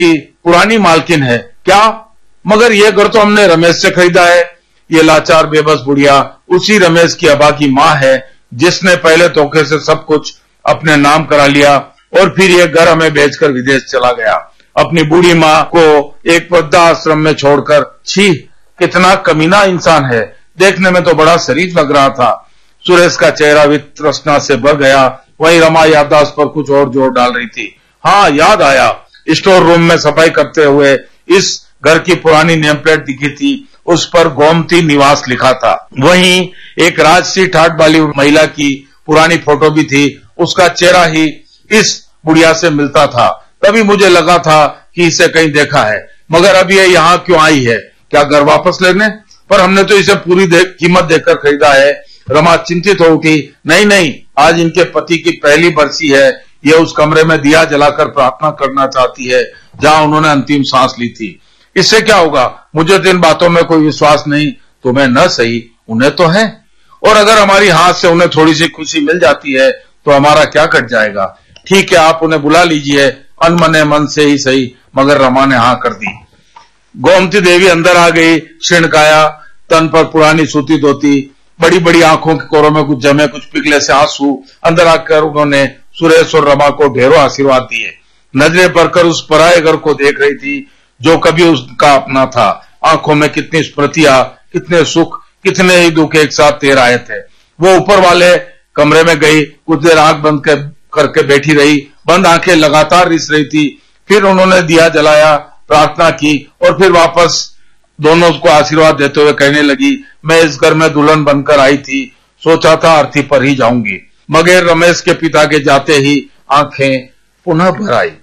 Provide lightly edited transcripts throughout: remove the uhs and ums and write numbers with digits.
की पुरानी मालकिन है क्या? मगर ये घर तो हमने रमेश से खरीदा है। ये लाचार बेबस बुढ़िया उसी रमेश की अबा की माँ है, जिसने पहले धोखे से सब कुछ अपने नाम करा लिया और फिर ये घर हमें बेचकर विदेश चला गया, अपनी बूढ़ी माँ को एक वृद्धाश्रम में छोड़कर। छी, कितना कमीना इंसान है। देखने में तो बड़ा शरीफ लग रहा था। सुरेश का चेहरा वितृष्णा से भर गया। वहीं रमा याददाश्त पर कुछ और जोर डाल रही थी। हाँ, याद आया, स्टोर रूम में सफाई करते हुए इस घर की पुरानी नेम प्लेट दिखी थी, उस पर गोमती निवास लिखा था। वहीं एक राजसी ठाट वाली महिला की पुरानी फोटो भी थी, उसका चेहरा ही इस बुढ़िया से मिलता था। तभी मुझे लगा था कि इसे कहीं देखा है, मगर अब ये यहाँ क्यों आई है? क्या घर वापस लेने? पर हमने तो इसे पूरी कीमत देकर खरीदा है। रमा चिंतित हो उठी। नहीं नहीं, आज इनके पति की पहली बरसी है। ये उस कमरे में दिया जलाकर प्रार्थना करना चाहती है जहां उन्होंने अंतिम सांस ली थी। इससे क्या होगा? मुझे तो इन बातों में कोई विश्वास नहीं। तुम्हें न सही, उन्हें तो है। और अगर हमारी हाथ से उन्हें थोड़ी सी खुशी मिल जाती है तो हमारा क्या कट जाएगा? ठीक है, आप उन्हें बुला लीजिए, अनमने मन से ही सही। मगर रमा ने हाँ कर दी। गोमती देवी अंदर आ गई। क्षीणकाया, तन पर पुरानी सूती धोती, बड़ी बड़ी आंखों के कोरों में कुछ जमे, कुछ पिघले से आंसू। अंदर आकर उन्होंने सुरेश और रमा को ढेरों आशीर्वाद दिए। नजरें भरकर उस पराये घर को देख रही थी जो कभी उसका अपना था। आंखों में कितनी स्मृतियां, कितने सुख, कितने ही दुख एक साथ तैर आए थे। वो ऊपर वाले कमरे में गई, कुछ देर आंख बंद करके बैठी रही। बंद आंखें लगातार रिस रही थी। फिर उन्होंने दिया जलाया, प्रार्थना की और फिर वापस दोनों को आशीर्वाद देते हुए कहने लगी, मैं इस घर में दुल्हन बनकर आई थी, सोचा था अर्थी पर ही जाऊंगी, मगर रमेश के पिता के जाते ही आंखें पुनः भर आई।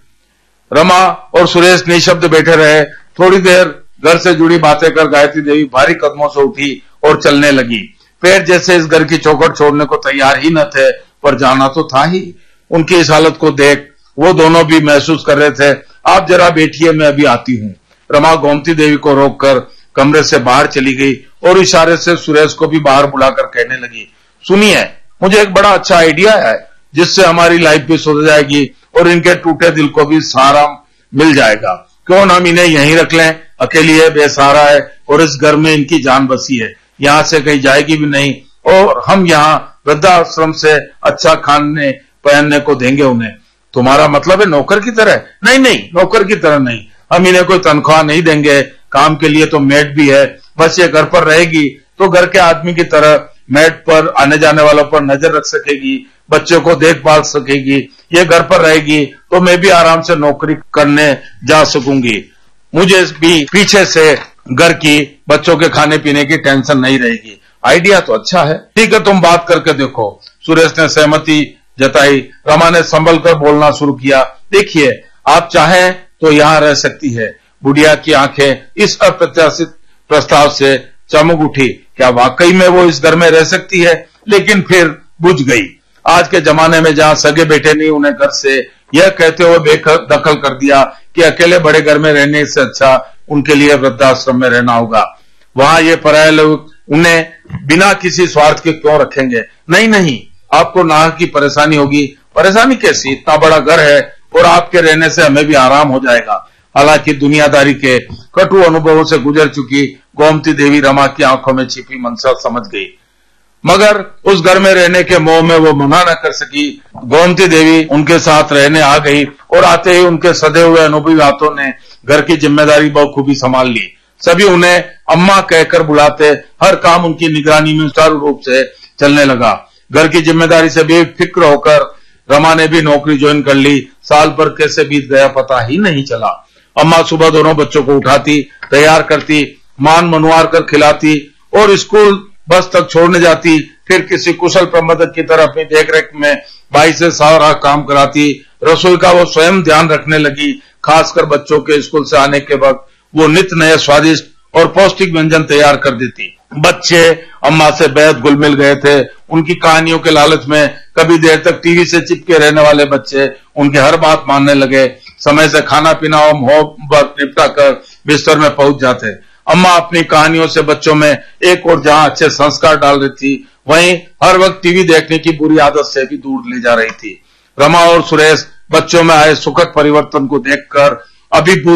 रमा और सुरेश निशब्द बैठे रहे। थोड़ी देर घर से जुड़ी बातें कर गायत्री देवी भारी कदमों से उठी और चलने लगी। पैर जैसे इस घर की चौखट छोड़ने को तैयार ही न थे, पर जाना तो था ही। उनकी इस हालत को देख वो दोनों भी महसूस कर रहे थे। आप जरा बैठिए, मैं अभी आती हूँ। रमा गोमती देवी को रोककर कमरे से बाहर चली गई और इशारे से सुरेश को भी बाहर बुलाकर कहने लगी, सुनिए, मुझे एक बड़ा अच्छा आइडिया है जिससे हमारी लाइफ भी सुधर जाएगी और इनके टूटे दिल को भी सहारा मिल जाएगा। क्यों ना हम इन्हें यहीं रख लें? अकेली है, बेसहारा है और इस घर में इनकी जान बसी है, यहाँ से कहीं जाएगी भी नहीं और हम यहाँ वृद्धाश्रम से अच्छा खाने पहनने को देंगे उन्हें। तुम्हारा मतलब है नौकर की तरह? नहीं नहीं, नौकर की तरह नहीं। हम इन्हें कोई तनख्वाह नहीं देंगे, काम के लिए तो मेड भी है। बस ये घर पर रहेगी तो घर के आदमी की तरह मेड पर आने जाने वालों पर नजर रख सकेगी, बच्चों को देखभाल सकेगी। ये घर पर रहेगी तो मैं भी आराम से नौकरी करने जा सकूंगी। मुझे भी पीछे से घर की बच्चों के खाने पीने की टेंशन नहीं रहेगी। आइडिया तो अच्छा है। ठीक है, तुम बात करके देखो। सुरेश ने सहमति जताई। रमा ने संभल कर बोलना शुरू किया, देखिए, आप चाहें तो यहाँ रह सकती है। बुढ़िया की आंखें इस अप्रत्याशित प्रस्ताव से चमक उठी। क्या वाकई में वो इस घर में रह सकती है? लेकिन फिर बुझ गई। आज के जमाने में जहां सगे बेटे नहीं उन्हें घर से यह कहते हुए बेदखल कर दिया कि अकेले बड़े घर में रहने से अच्छा उनके लिए वृद्धाश्रम में रहना होगा। वहां ये पराये लोग उन्हें बिना किसी स्वार्थ के क्यों रखेंगे? नहीं नहीं, आपको नाहक की परेशानी होगी। परेशानी कैसी? इतना बड़ा घर है और आपके रहने से हमें भी आराम हो जाएगा। हालांकि दुनियादारी के कटु अनुभवों से गुजर चुकी गोमती देवी रमा की आंखों में छिपी मंशा समझ गई, मगर उस घर में रहने के मोह में वो मना न कर सकी। गोमती देवी उनके साथ रहने आ गई और आते ही उनके सदे हुए अनुभवी हाथों ने घर की जिम्मेदारी बखूबी संभाल ली। सभी उन्हें अम्मा कहकर बुलाते। हर काम उनकी निगरानी में सुचारू रूप से चलने लगा। घर की जिम्मेदारी से बेफिक्र होकर रमा ने भी नौकरी ज्वाइन कर ली। साल भर कैसे बीत गया पता ही नहीं चला। अम्मा सुबह दोनों बच्चों को उठाती, तैयार करती, मान मनवार कर खिलाती और स्कूल बस तक छोड़ने जाती। फिर किसी कुशल प्रबंधक की तरह अपनी देखरेख में भाई से सारा काम कराती। रसोई का वो स्वयं ध्यान रखने लगी। खासकर बच्चों के स्कूल से आने के वक्त वो नित नए स्वादिष्ट और पौष्टिक व्यंजन तैयार कर देती। बच्चे अम्मा से बेहद घुल मिल गए थे। उनकी कहानियों के लालच में कभी देर तक टीवी से चिपके रहने वाले बच्चे उनकी हर बात मानने लगे। समय से खाना पीना और होमवर्क निपटा कर बिस्तर में पहुंच जाते। अम्मा अपनी कहानियों से बच्चों में एक और जहां अच्छे संस्कार डाल रही थी, वहीं हर वक्त टीवी देखने की बुरी आदत से भी दूर ले जा रही थी। रमा और सुरेश बच्चों में आए सुखद परिवर्तन को देखकर अभी